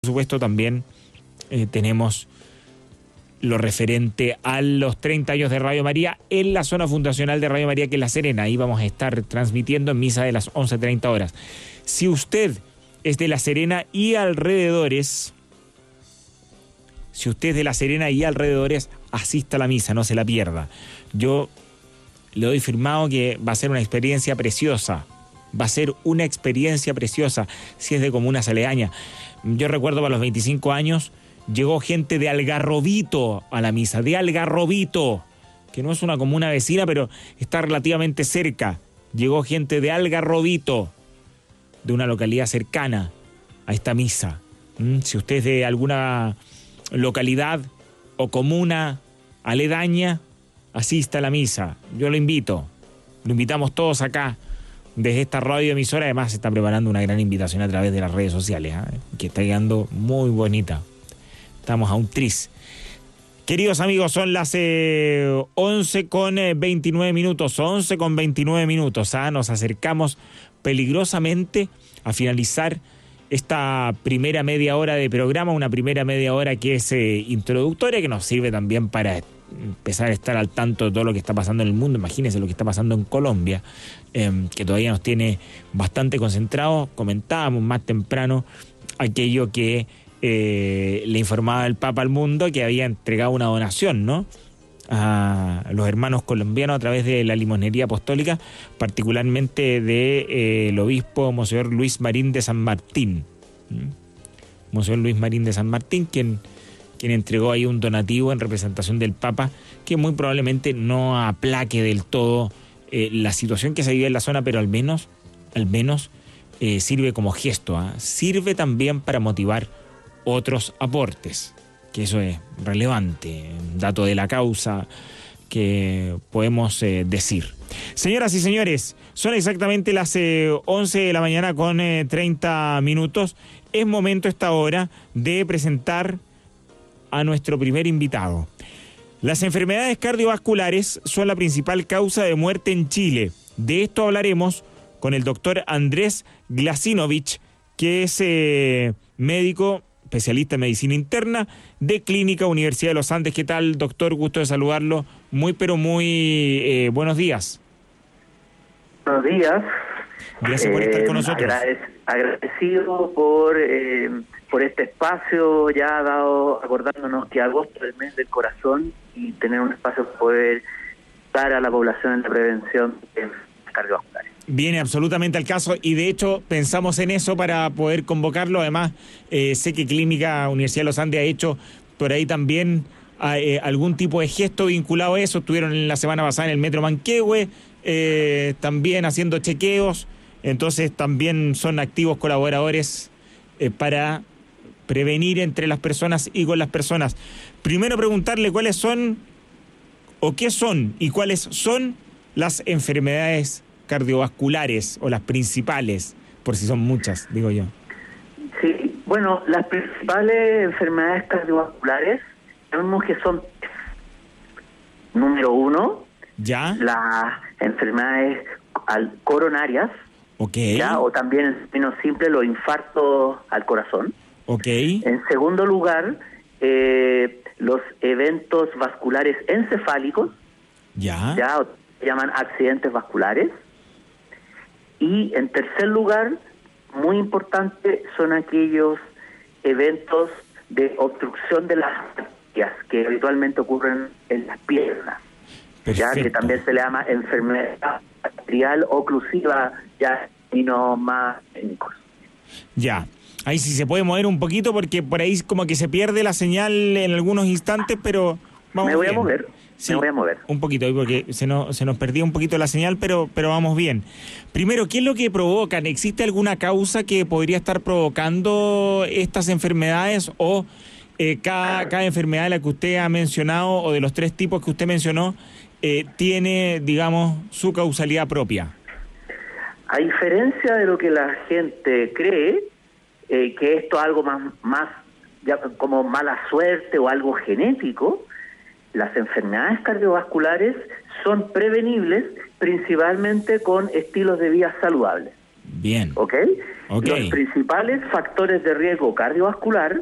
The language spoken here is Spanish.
supuesto, también tenemos lo referente a los 30 años de Radio María en la zona fundacional de Radio María, que es La Serena. Ahí vamos a estar transmitiendo en misa de las 11:30 horas. Si usted es de La Serena y alrededores, asista a la misa, no se la pierda. Yo le doy firmado que va a ser una experiencia preciosa. Si es de comunas aledañas. Yo recuerdo para los 25 años llegó gente de Algarrobito a la misa, que no es una comuna vecina, pero está relativamente cerca. Llegó gente de Algarrobito, de una localidad cercana a esta misa. Si usted es de alguna localidad o comuna aledaña, asista a la misa. Yo lo invitamos todos acá, desde esta radioemisora. Además se está preparando una gran invitación a través de las redes sociales, que está quedando muy bonita. Estamos a un tris. Queridos amigos, son las 11:29 minutos. 11:29 minutos. Nos acercamos peligrosamente a finalizar esta primera media hora de programa. Una primera media hora que es introductoria, que nos sirve también para empezar a estar al tanto de todo lo que está pasando en el mundo. Imagínense lo que está pasando en Colombia, que todavía nos tiene bastante concentrados. Comentábamos más temprano aquello que le informaba el Papa al mundo, que había entregado una donación, ¿no?, a los hermanos colombianos a través de la Limonería Apostólica, particularmente del obispo Monseñor Luis Marín de San Martín. Monseñor Luis Marín de San Martín, quien entregó ahí un donativo en representación del Papa, que muy probablemente no aplaque del todo la situación que se vive en la zona, pero al menos sirve como gesto, sirve también para motivar otros aportes, que eso es relevante, un dato de la causa que podemos decir. Señoras y señores, son exactamente las 11 de la mañana con 30 minutos. Es momento esta hora de presentar a nuestro primer invitado. Las enfermedades cardiovasculares son la principal causa de muerte en Chile. De esto hablaremos con el doctor Andrés Glasinovich, que es médico especialista en medicina interna de Clínica Universidad de los Andes. ¿Qué tal, doctor? Gusto de saludarlo. Muy buenos días. Buenos días. Gracias por estar con nosotros. Agradecido por este espacio ya dado, acordándonos que agosto es el mes del corazón, y tener un espacio para poder dar a la población en la prevención de cardiovasculares. Viene absolutamente al caso, y de hecho pensamos en eso para poder convocarlo. Además, sé que Clínica Universidad de los Andes ha hecho por ahí también algún tipo de gesto vinculado a eso. Estuvieron la semana pasada en el Metro Manquehue, también haciendo chequeos. Entonces también son activos colaboradores para prevenir entre las personas y con las personas. Primero preguntarle cuáles son, o qué son, y cuáles son las enfermedades cardiovasculares, o las principales, por si son muchas, digo yo. Sí, bueno, las principales enfermedades cardiovasculares, sabemos que son, número uno, ¿ya?, las enfermedades coronarias, okay, ¿ya?, o también en términos simples los infartos al corazón. Okay. En segundo lugar, los eventos vasculares encefálicos, ya, o se llaman accidentes vasculares. Y en tercer lugar, muy importante, son aquellos eventos de obstrucción de las arterias que habitualmente ocurren en las piernas. Perfecto. Ya que también se le llama enfermedad arterial oclusiva, ya y no más técnicos. Ya, ahí sí se puede mover un poquito, porque por ahí como que se pierde la señal en algunos instantes, pero vamos. Me voy a mover. Un poquito, porque se nos perdía un poquito la señal, pero vamos bien. Primero, ¿qué es lo que provocan? ¿Existe alguna causa que podría estar provocando estas enfermedades, o cada enfermedad de la que usted ha mencionado, o de los tres tipos que usted mencionó, tiene, digamos, su causalidad propia? A diferencia de lo que la gente cree, que esto es algo más ya como mala suerte o algo genético, las enfermedades cardiovasculares son prevenibles principalmente con estilos de vida saludables. Bien. ¿Ok? Ok. Los principales factores de riesgo cardiovascular